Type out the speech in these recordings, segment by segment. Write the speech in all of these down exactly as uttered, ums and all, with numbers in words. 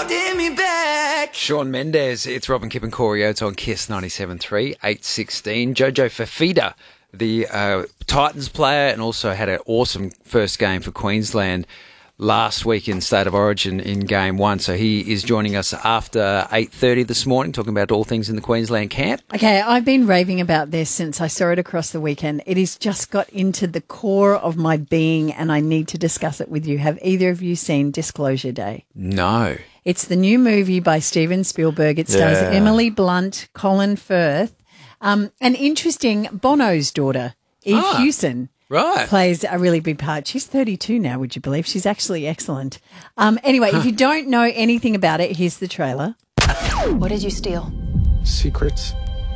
holding me back. Shawn Mendes, it's Robin Kipp and Corey Oates on Kiss ninety-seven point three, eight sixteen. Jojo Fafita, the uh, Titans player, and also had an awesome first game for Queensland last week in State of Origin in Game one. So he is joining us after eight thirty this morning, talking about all things in the Queensland camp. Okay, I've been raving about this since I saw it across the weekend. It has just got into the core of my being, and I need to discuss it with you. Have either of you seen Disclosure Day? No. It's the new movie by Steven Spielberg. It stars Yeah. Emily Blunt, Colin Firth, um, and interesting, Bono's daughter, Eve Ah. Hewson. Right. Plays a really big part. She's thirty-two now, would you believe? She's actually excellent. Um, anyway, if you don't know anything about it, here's the trailer. What did you steal? Secrets.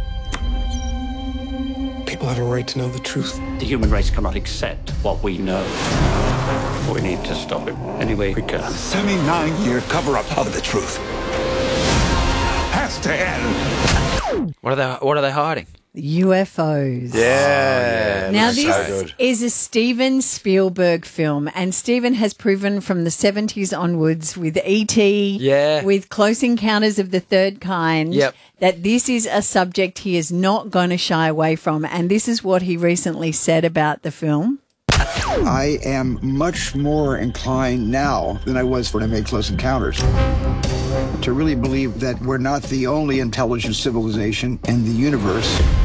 People have a right to know the truth. The human race cannot accept what we know. We need to stop it any way we can. seventy-nine year cover-up of the truth has to end. What are they, what are they hiding? U F Os. Yeah. Now, looks this so good. is a Steven Spielberg film, and Steven has proven from the seventies onwards with E T, Yeah. with Close Encounters of the Third Kind, Yep. that this is a subject he is not going to shy away from. And this is what he recently said about the film. I am much more inclined now than I was when I made Close Encounters to really believe that we're not the only intelligent civilization in the universe.